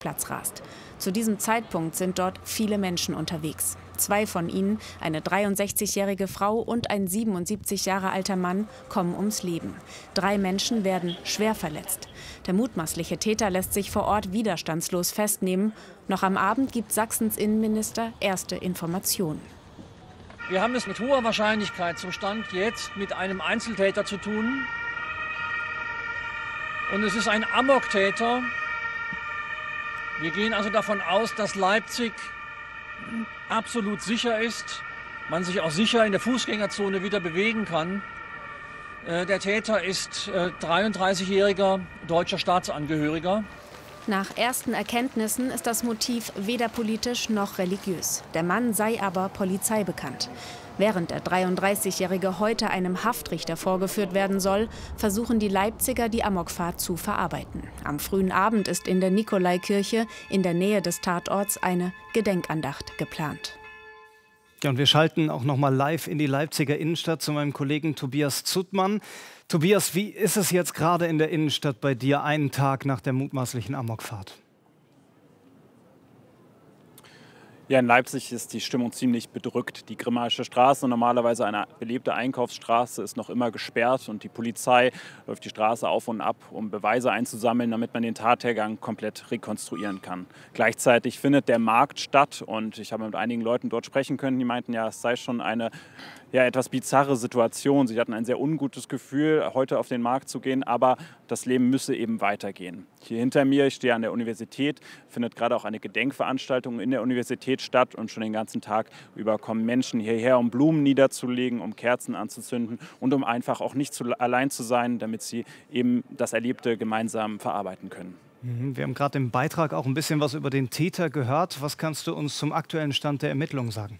Marktplatz rast. Zu diesem Zeitpunkt sind dort viele Menschen unterwegs. 2 von ihnen, eine 63-jährige Frau und ein 77 Jahre alter Mann, kommen ums Leben. 3 Menschen werden schwer verletzt. Der mutmaßliche Täter lässt sich vor Ort widerstandslos festnehmen. Noch am Abend gibt Sachsens Innenminister erste Informationen. Wir haben es mit hoher Wahrscheinlichkeit zum Stand jetzt mit einem Einzeltäter zu tun. Und es ist ein Amoktäter. Wir gehen also davon aus, dass Leipzig absolut sicher ist, man sich auch sicher in der Fußgängerzone wieder bewegen kann. Der Täter ist 33-jähriger deutscher Staatsangehöriger. Nach ersten Erkenntnissen ist das Motiv weder politisch noch religiös. Der Mann sei aber Polizei bekannt. Während der 33-Jährige heute einem Haftrichter vorgeführt werden soll, versuchen die Leipziger, die Amokfahrt zu verarbeiten. Am frühen Abend ist in der Nikolaikirche in der Nähe des Tatorts eine Gedenkandacht geplant. Ja, und wir schalten auch noch mal live in die Leipziger Innenstadt zu meinem Kollegen Tobias Zuttmann. Tobias, wie ist es jetzt gerade in der Innenstadt bei dir, einen Tag nach der mutmaßlichen Amokfahrt? Ja, in Leipzig ist die Stimmung ziemlich bedrückt. Die Grimmaische Straße, normalerweise eine belebte Einkaufsstraße, ist noch immer gesperrt und die Polizei läuft die Straße auf und ab, um Beweise einzusammeln, damit man den Tathergang komplett rekonstruieren kann. Gleichzeitig findet der Markt statt und ich habe mit einigen Leuten dort sprechen können, die meinten, ja, es sei schon eine etwas bizarre Situation. Sie hatten ein sehr ungutes Gefühl, heute auf den Markt zu gehen, aber das Leben müsse eben weitergehen. Hier hinter mir, ich stehe an der Universität, findet gerade auch eine Gedenkveranstaltung in der Universität statt und schon den ganzen Tag über kommen Menschen hierher, um Blumen niederzulegen, um Kerzen anzuzünden und um einfach auch nicht allein zu sein, damit sie eben das Erlebte gemeinsam verarbeiten können. Wir haben gerade im Beitrag auch ein bisschen was über den Täter gehört. Was kannst du uns zum aktuellen Stand der Ermittlungen sagen?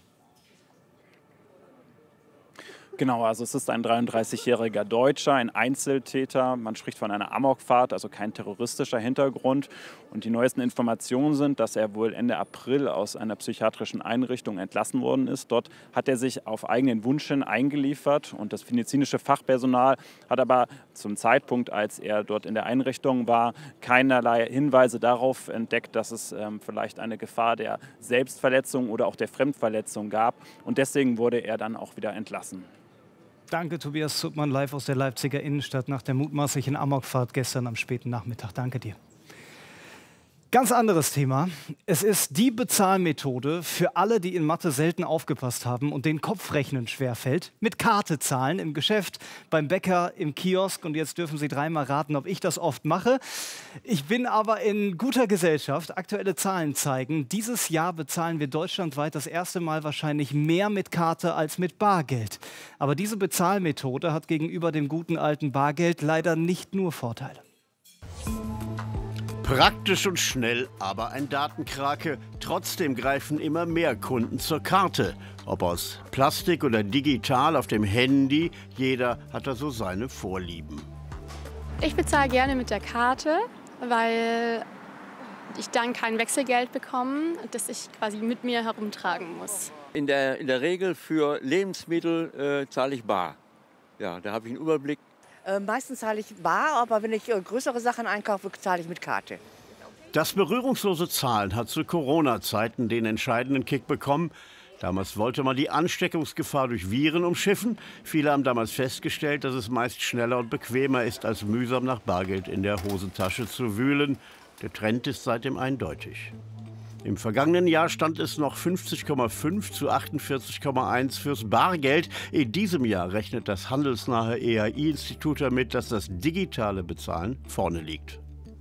Genau, also es ist ein 33-jähriger Deutscher, ein Einzeltäter. Man spricht von einer Amokfahrt, also kein terroristischer Hintergrund. Und die neuesten Informationen sind, dass er wohl Ende April aus einer psychiatrischen Einrichtung entlassen worden ist. Dort hat er sich auf eigenen Wunsch hin eingeliefert. Und das medizinische Fachpersonal hat aber zum Zeitpunkt, als er dort in der Einrichtung war, keinerlei Hinweise darauf entdeckt, dass es vielleicht eine Gefahr der Selbstverletzung oder auch der Fremdverletzung gab. Und deswegen wurde er dann auch wieder entlassen. Danke, Tobias Zuttmann, live aus der Leipziger Innenstadt nach der mutmaßlichen Amokfahrt gestern am späten Nachmittag. Danke dir. Ganz anderes Thema. Es ist die Bezahlmethode für alle, die in Mathe selten aufgepasst haben und den Kopfrechnen schwerfällt. Mit Karte zahlen im Geschäft, beim Bäcker, im Kiosk. Und jetzt dürfen Sie dreimal raten, ob ich das oft mache. Ich bin aber in guter Gesellschaft. Aktuelle Zahlen zeigen, dieses Jahr bezahlen wir deutschlandweit das erste Mal wahrscheinlich mehr mit Karte als mit Bargeld. Aber diese Bezahlmethode hat gegenüber dem guten alten Bargeld leider nicht nur Vorteile. Praktisch und schnell, aber ein Datenkrake. Trotzdem greifen immer mehr Kunden zur Karte. Ob aus Plastik oder digital auf dem Handy, jeder hat da so seine Vorlieben. Ich bezahle gerne mit der Karte, weil ich dann kein Wechselgeld bekomme, das ich quasi mit mir herumtragen muss. In der Regel für Lebensmittel zahle ich bar. Ja, da habe ich einen Überblick. Meistens zahle ich bar, aber wenn ich größere Sachen einkaufe, zahle ich mit Karte. Das berührungslose Zahlen hat zu Corona-Zeiten den entscheidenden Kick bekommen. Damals wollte man die Ansteckungsgefahr durch Viren umschiffen. Viele haben damals festgestellt, dass es meist schneller und bequemer ist, als mühsam nach Bargeld in der Hosentasche zu wühlen. Der Trend ist seitdem eindeutig. Im vergangenen Jahr stand es noch 50,5 zu 48,1 fürs Bargeld. In diesem Jahr rechnet das handelsnahe EAI-Institut damit, dass das digitale Bezahlen vorne liegt.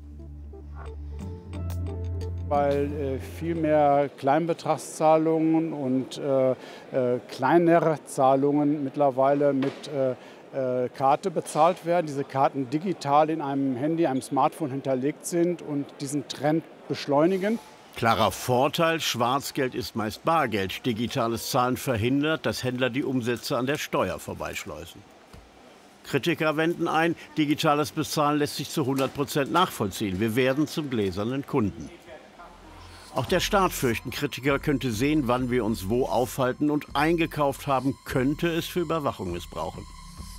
Weil viel mehr Kleinbetragszahlungen und kleinere Zahlungen mittlerweile mit Karte bezahlt werden. Diese Karten digital in einem Handy, einem Smartphone hinterlegt sind und diesen Trend beschleunigen. Klarer Vorteil, Schwarzgeld ist meist Bargeld. Digitales Zahlen verhindert, dass Händler die Umsätze an der Steuer vorbeischleusen. Kritiker wenden ein, digitales Bezahlen lässt sich zu 100% nachvollziehen. Wir werden zum gläsernen Kunden. Auch der Staat, fürchten Kritiker, könnte sehen, wann wir uns wo aufhalten und eingekauft haben, könnte es für Überwachung missbrauchen.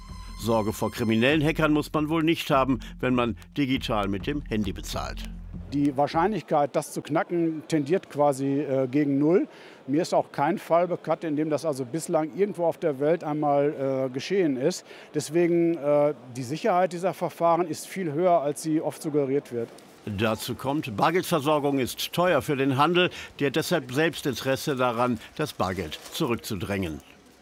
Sorge vor kriminellen Hackern muss man wohl nicht haben, wenn man digital mit dem Handy bezahlt. Die Wahrscheinlichkeit, das zu knacken, tendiert quasi gegen 0. Mir ist auch kein Fall bekannt, in dem das also bislang irgendwo auf der Welt einmal geschehen ist. Deswegen die Sicherheit dieser Verfahren ist viel höher, als sie oft suggeriert wird. Dazu kommt, Bargeldversorgung ist teuer für den Handel. Der hat deshalb selbst Interesse daran, das Bargeld zurückzudrängen.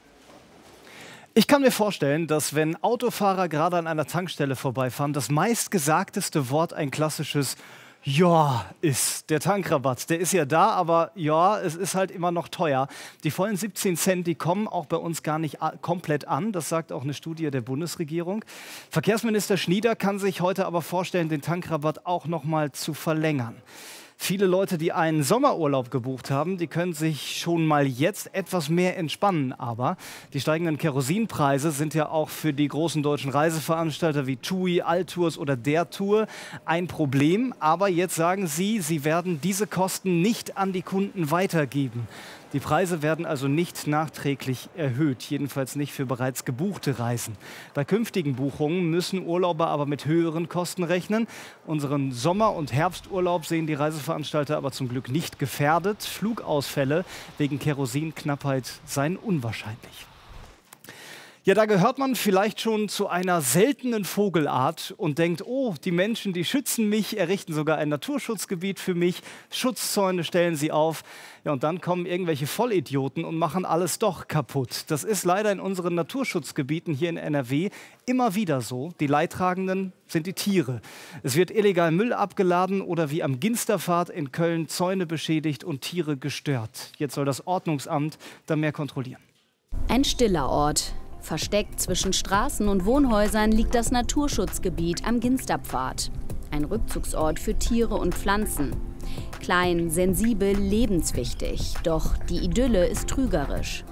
Ich kann mir vorstellen, dass wenn Autofahrer gerade an einer Tankstelle vorbeifahren, das meistgesagteste Wort ein klassisches Ja ist. Der Tankrabatt, der ist ja da, aber ja, es ist halt immer noch teuer. Die vollen 17 Cent, die kommen auch bei uns gar nicht komplett an. Das sagt auch eine Studie der Bundesregierung. Verkehrsminister Schnieder kann sich heute aber vorstellen, den Tankrabatt auch noch mal zu verlängern. Viele Leute, die einen Sommerurlaub gebucht haben, die können sich schon mal jetzt etwas mehr entspannen. Aber die steigenden Kerosinpreise sind ja auch für die großen deutschen Reiseveranstalter wie TUI, Altours oder Der Tour ein Problem. Aber jetzt sagen sie, sie werden diese Kosten nicht an die Kunden weitergeben. Die Preise werden also nicht nachträglich erhöht, jedenfalls nicht für bereits gebuchte Reisen. Bei künftigen Buchungen müssen Urlauber aber mit höheren Kosten rechnen. Unseren Sommer- und Herbsturlaub sehen die Reiseveranstalter aber zum Glück nicht gefährdet. Flugausfälle wegen Kerosinknappheit seien unwahrscheinlich. Ja, da gehört man vielleicht schon zu einer seltenen Vogelart und denkt, oh, die Menschen, die schützen mich, errichten sogar ein Naturschutzgebiet für mich, Schutzzäune stellen sie auf. Ja, und dann kommen irgendwelche Vollidioten und machen alles doch kaputt. Das ist leider in unseren Naturschutzgebieten hier in NRW immer wieder so. Die Leidtragenden sind die Tiere. Es wird illegal Müll abgeladen oder wie am Ginsterpfad in Köln Zäune beschädigt und Tiere gestört. Jetzt soll das Ordnungsamt da mehr kontrollieren. Ein stiller Ort. Versteckt zwischen Straßen und Wohnhäusern liegt das Naturschutzgebiet am Ginsterpfad. Ein Rückzugsort für Tiere und Pflanzen. Klein, sensibel, lebenswichtig. Doch die Idylle ist trügerisch.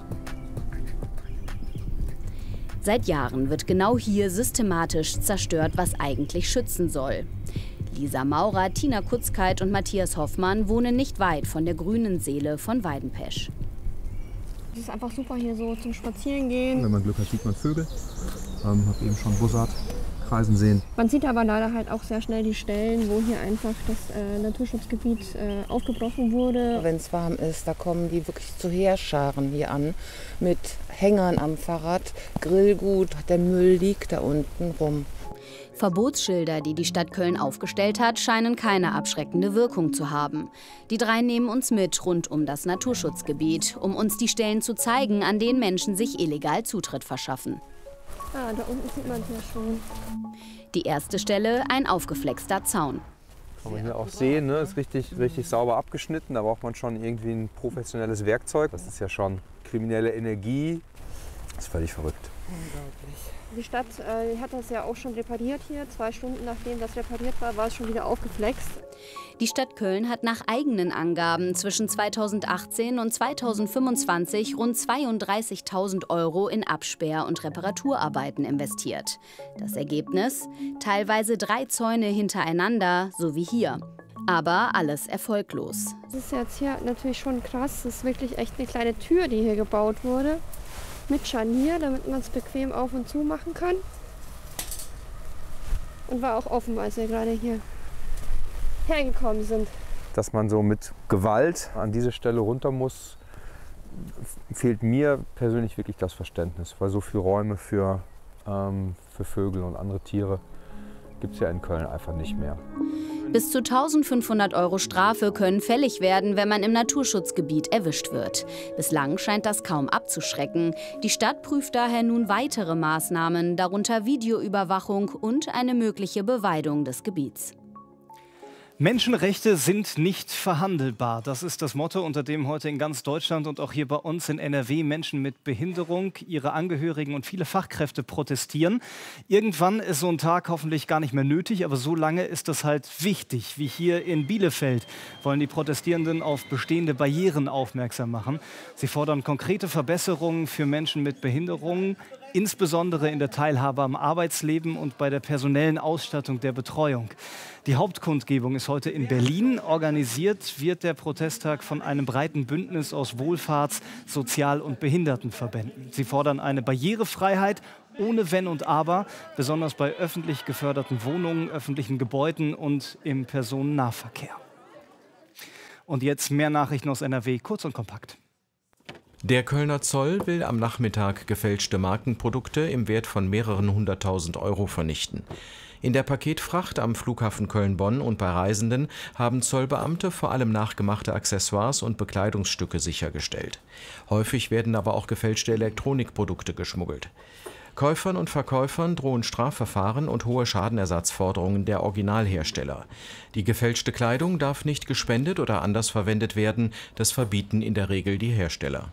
Seit Jahren wird genau hier systematisch zerstört, was eigentlich schützen soll. Lisa Maurer, Tina Kutzkeit und Matthias Hoffmann wohnen nicht weit von der grünen Seele von Weidenpesch. Es ist einfach super hier so zum Spazierengehen. Wenn man Glück hat, sieht man Vögel. Habe eben schon Bussard kreisen sehen. Man sieht aber leider halt auch sehr schnell die Stellen, wo hier einfach das Naturschutzgebiet aufgebrochen wurde. Wenn es warm ist, da kommen die wirklich zu Heerscharen hier an mit Hängern am Fahrrad, Grillgut, der Müll liegt da unten rum. Verbotsschilder, die die Stadt Köln aufgestellt hat, scheinen keine abschreckende Wirkung zu haben. Die drei nehmen uns mit rund um das Naturschutzgebiet, um uns die Stellen zu zeigen, an denen Menschen sich illegal Zutritt verschaffen. Ah, da unten sieht man es ja schon. Die erste Stelle, ein aufgeflexter Zaun. Kann man hier auch sehen, ne? Ist richtig sauber abgeschnitten. Da braucht man schon irgendwie ein professionelles Werkzeug. Das ist ja schon kriminelle Energie. Das ist völlig verrückt. Unglaublich. Die Stadt hat das ja auch schon repariert hier. 2 Stunden nachdem das repariert war, war es schon wieder aufgeflext. Die Stadt Köln hat nach eigenen Angaben zwischen 2018 und 2025 rund 32.000 € in Absperr- und Reparaturarbeiten investiert. Das Ergebnis? Teilweise 3 Zäune hintereinander, so wie hier. Aber alles erfolglos. Das ist jetzt hier natürlich schon krass. Das ist wirklich echt eine kleine Tür, die hier gebaut wurde. Mit Scharnier, damit man es bequem auf und zu machen kann. Und war auch offen, als wir gerade hier hergekommen sind. Dass man so mit Gewalt an diese Stelle runter muss, fehlt mir persönlich wirklich das Verständnis. Weil so viele Räume für Vögel und andere Tiere gibt es ja in Köln einfach nicht mehr. Bis zu 1.500 € Strafe können fällig werden, wenn man im Naturschutzgebiet erwischt wird. Bislang scheint das kaum abzuschrecken. Die Stadt prüft daher nun weitere Maßnahmen, darunter Videoüberwachung und eine mögliche Beweidung des Gebiets. Menschenrechte sind nicht verhandelbar. Das ist das Motto, unter dem heute in ganz Deutschland und auch hier bei uns in NRW Menschen mit Behinderung, ihre Angehörigen und viele Fachkräfte protestieren. Irgendwann ist so ein Tag hoffentlich gar nicht mehr nötig, aber so lange ist das halt wichtig. Wie hier in Bielefeld wollen die Protestierenden auf bestehende Barrieren aufmerksam machen. Sie fordern konkrete Verbesserungen für Menschen mit Behinderungen, insbesondere in der Teilhabe am Arbeitsleben und bei der personellen Ausstattung der Betreuung. Die Hauptkundgebung ist heute in Berlin. Organisiert wird der Protesttag von einem breiten Bündnis aus Wohlfahrts-, Sozial- und Behindertenverbänden. Sie fordern eine Barrierefreiheit ohne Wenn und Aber, besonders bei öffentlich geförderten Wohnungen, öffentlichen Gebäuden und im Personennahverkehr. Und jetzt mehr Nachrichten aus NRW, kurz und kompakt. Der Kölner Zoll will am Nachmittag gefälschte Markenprodukte im Wert von mehreren 100.000 € vernichten. In der Paketfracht am Flughafen Köln-Bonn und bei Reisenden haben Zollbeamte vor allem nachgemachte Accessoires und Bekleidungsstücke sichergestellt. Häufig werden aber auch gefälschte Elektronikprodukte geschmuggelt. Käufern und Verkäufern drohen Strafverfahren und hohe Schadenersatzforderungen der Originalhersteller. Die gefälschte Kleidung darf nicht gespendet oder anders verwendet werden. Das verbieten in der Regel die Hersteller.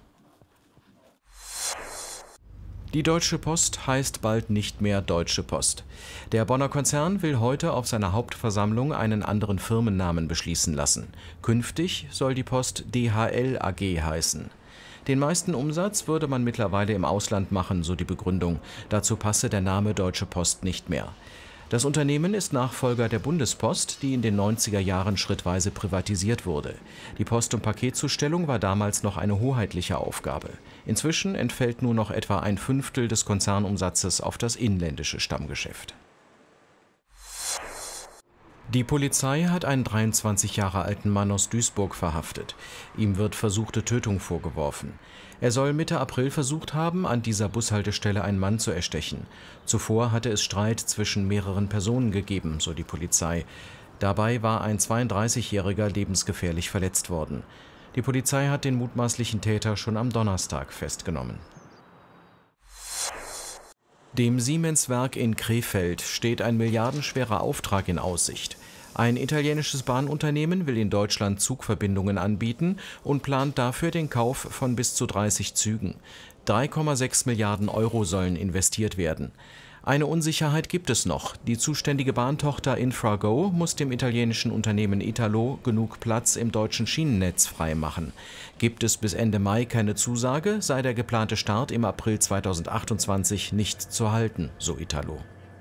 Die Deutsche Post heißt bald nicht mehr Deutsche Post. Der Bonner Konzern will heute auf seiner Hauptversammlung einen anderen Firmennamen beschließen lassen. Künftig soll die Post DHL AG heißen. Den meisten Umsatz würde man mittlerweile im Ausland machen, so die Begründung. Dazu passe der Name Deutsche Post nicht mehr. Das Unternehmen ist Nachfolger der Bundespost, die in den 90er Jahren schrittweise privatisiert wurde. Die Post- und Paketzustellung war damals noch eine hoheitliche Aufgabe. Inzwischen entfällt nur noch etwa 1/5 des Konzernumsatzes auf das inländische Stammgeschäft. Die Polizei hat einen 23 Jahre alten Mann aus Duisburg verhaftet. Ihm wird versuchte Tötung vorgeworfen. Er soll Mitte April versucht haben, an dieser Bushaltestelle einen Mann zu erstechen. Zuvor hatte es Streit zwischen mehreren Personen gegeben, so die Polizei. Dabei war ein 32-Jähriger lebensgefährlich verletzt worden. Die Polizei hat den mutmaßlichen Täter schon am Donnerstag festgenommen. Dem Siemens-Werk in Krefeld steht ein milliardenschwerer Auftrag in Aussicht. Ein italienisches Bahnunternehmen will in Deutschland Zugverbindungen anbieten und plant dafür den Kauf von bis zu 30 Zügen. 3,6 Milliarden € sollen investiert werden. Eine Unsicherheit gibt es noch. Die zuständige Bahntochter Infrago muss dem italienischen Unternehmen Italo genug Platz im deutschen Schienennetz freimachen. Gibt es bis Ende Mai keine Zusage, sei der geplante Start im April 2028 nicht zu halten, so Italo.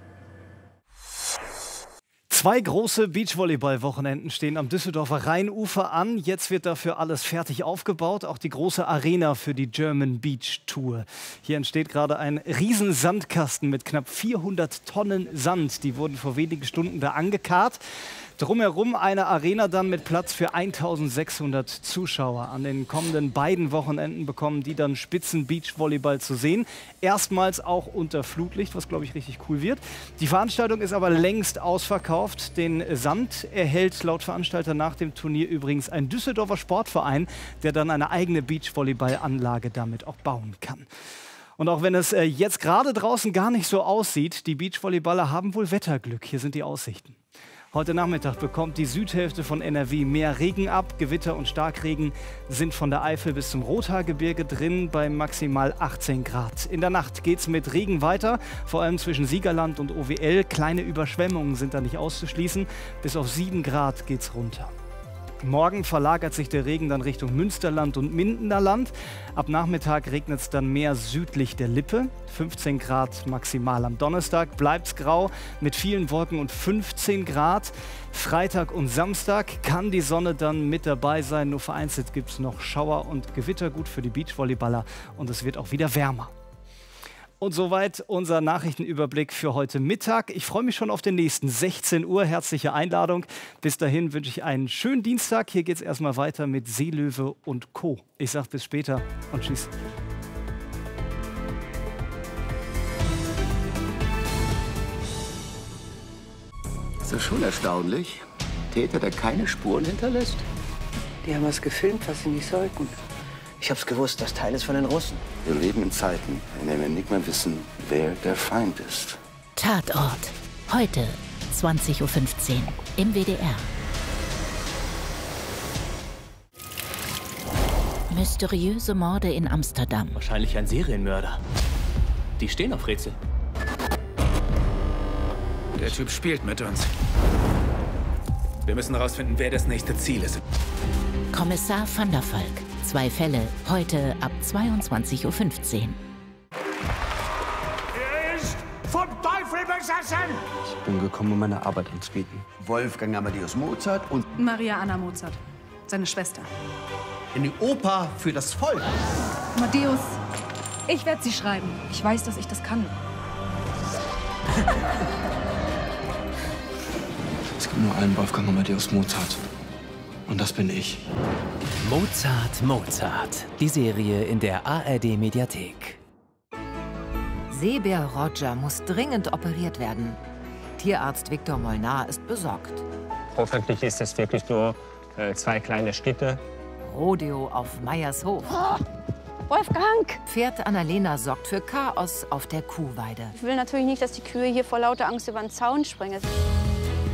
2 große Beachvolleyball-Wochenenden stehen am Düsseldorfer Rheinufer an. Jetzt wird dafür alles fertig aufgebaut, auch die große Arena für die German Beach Tour. Hier entsteht gerade ein riesen Sandkasten mit knapp 400 Tonnen Sand. Die wurden vor wenigen Stunden da angekarrt. Drumherum eine Arena dann mit Platz für 1600 Zuschauer. An den kommenden beiden Wochenenden bekommen die dann Spitzen-Beachvolleyball zu sehen. Erstmals auch unter Flutlicht, was glaube ich richtig cool wird. Die Veranstaltung ist aber längst ausverkauft. Den Sand erhält laut Veranstalter nach dem Turnier übrigens ein Düsseldorfer Sportverein, der dann eine eigene Beachvolleyballanlage damit auch bauen kann. Und auch wenn es jetzt gerade draußen gar nicht so aussieht, die Beachvolleyballer haben wohl Wetterglück. Hier sind die Aussichten. Heute Nachmittag bekommt die Südhälfte von NRW mehr Regen ab. Gewitter und Starkregen sind von der Eifel bis zum Rothaargebirge drin bei maximal 18 Grad. In der Nacht geht es mit Regen weiter, vor allem zwischen Siegerland und OWL. Kleine Überschwemmungen sind da nicht auszuschließen. Bis auf 7 Grad geht es runter. Morgen verlagert sich der Regen dann Richtung Münsterland und Mindenerland. Ab Nachmittag regnet es dann mehr südlich der Lippe. 15 Grad maximal am Donnerstag. Bleibt es grau mit vielen Wolken und 15 Grad. Freitag und Samstag kann die Sonne dann mit dabei sein. Nur vereinzelt gibt es noch Schauer und Gewitter, gut für die Beachvolleyballer. Und es wird auch wieder wärmer. Und soweit unser Nachrichtenüberblick für heute Mittag. Ich freue mich schon auf den nächsten 16 Uhr. Herzliche Einladung. Bis dahin wünsche ich einen schönen Dienstag. Hier geht es erstmal weiter mit Seelöwe und Co. Ich sage bis später und tschüss. Ist das schon erstaunlich? Täter, der keine Spuren hinterlässt? Die haben was gefilmt, was sie nicht sollten. Ich hab's gewusst, das Teil ist von den Russen. Wir leben in Zeiten, in denen wir nicht mehr wissen, wer der Feind ist. Tatort. Heute 20:15 Uhr im WDR. Mysteriöse Morde in Amsterdam. Wahrscheinlich ein Serienmörder. Die stehen auf Rätsel. Der Typ spielt mit uns. Wir müssen herausfinden, wer das nächste Ziel ist. Kommissar van der Valk. 2 Fälle, heute ab 22:15 Uhr. Er ist vom Teufel besessen! Ich bin gekommen, um meine Arbeit anzubieten. Wolfgang Amadeus Mozart und Maria Anna Mozart, seine Schwester. in die Oper für das Volk. Amadeus, ich werde sie schreiben. Ich weiß, dass ich das kann. Es gibt nur einen Wolfgang Amadeus Mozart. Und das bin ich. Mozart, Mozart. Die Serie in der ARD-Mediathek. Seebär Roger muss dringend operiert werden. Tierarzt Viktor Molnar ist besorgt. Hoffentlich ist es wirklich nur 2 kleine Schnitte. Rodeo auf Meyers Hof. Oh, Wolfgang! Pferd Annalena sorgt für Chaos auf der Kuhweide. Ich will natürlich nicht, dass die Kühe hier vor lauter Angst über den Zaun springen.